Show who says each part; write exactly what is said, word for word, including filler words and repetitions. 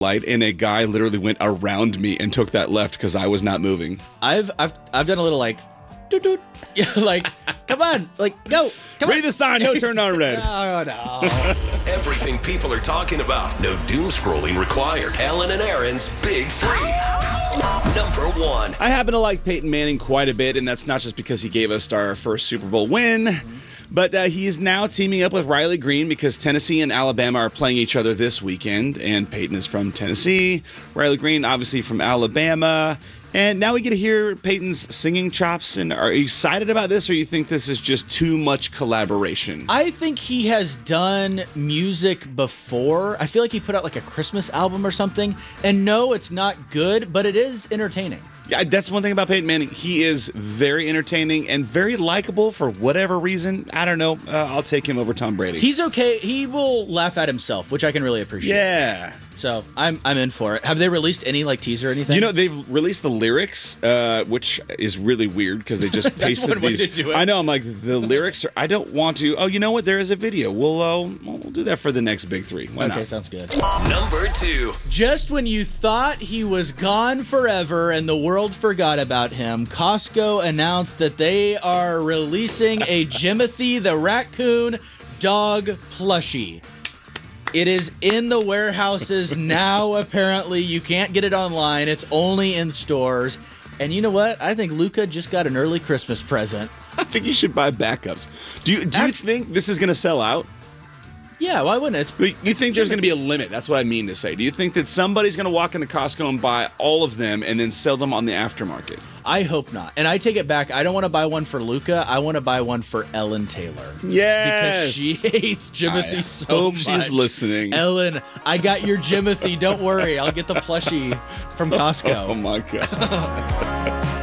Speaker 1: light, and a guy literally went around me and took that left because I was not moving.
Speaker 2: I've I've I've done a little like, doot doot, yeah, like, come on, like, go, come
Speaker 1: Read
Speaker 2: on.
Speaker 1: the sign, no turn on red.
Speaker 2: No, no.
Speaker 3: Everything people are talking about. No doom scrolling required. Ellen and Aaron's Big Three. Number one.
Speaker 1: I happen to like Peyton Manning quite a bit, and that's not just because he gave us our first Super Bowl win, but uh, he is now teaming up with Riley Green because Tennessee and Alabama are playing each other this weekend, and Peyton is from Tennessee, Riley Green obviously from Alabama, and now we get to hear Peyton's singing chops. And are you excited about this, or you think this is just too much collaboration?
Speaker 2: I think he has done music before. I feel like he put out like a Christmas album or something. And no, it's not good, but it is entertaining.
Speaker 1: Yeah, that's one thing about Peyton Manning. He is very entertaining and very likable for whatever reason. I don't know. Uh, I'll take him over Tom Brady.
Speaker 2: He's okay. He will laugh at himself, which I can really appreciate.
Speaker 1: Yeah.
Speaker 2: So I'm I'm in for it. Have they released any like teaser or anything?
Speaker 1: You know, they've released the lyrics, uh, which is really weird because they just pasted
Speaker 2: one way
Speaker 1: these.
Speaker 2: to do it.
Speaker 1: I know. I'm like, the lyrics are. I don't want to. Oh, you know what? There is a video. We'll uh, we'll do that for the next Big Three. Why
Speaker 2: Okay,
Speaker 1: not?
Speaker 2: sounds good.
Speaker 3: Number two.
Speaker 2: Just when you thought he was gone forever and the world forgot about him, Costco announced that they are releasing a Jimothy the Raccoon dog plushie. It is in the warehouses now, apparently. You can't get it online. It's only in stores. And you know what? I think Luca just got an early Christmas present.
Speaker 1: I think you should buy backups. Do you do you
Speaker 2: Act-
Speaker 1: think this is going to sell out?
Speaker 2: Yeah, why wouldn't it? It's
Speaker 1: But you think there's going to be a limit? That's what I mean to say. Do you think that somebody's going to walk into Costco and buy all of them and then sell them on the aftermarket?
Speaker 2: I hope not. And I take it back. I don't want to buy one for Luca. I want to buy one for Ellen Taylor.
Speaker 1: Yes.
Speaker 2: Because she hates Jimothy
Speaker 1: I
Speaker 2: so
Speaker 1: hope
Speaker 2: much.
Speaker 1: she's listening.
Speaker 2: Ellen, I got your Jimothy. Don't worry. I'll get the plushie from Costco.
Speaker 1: Oh my gosh.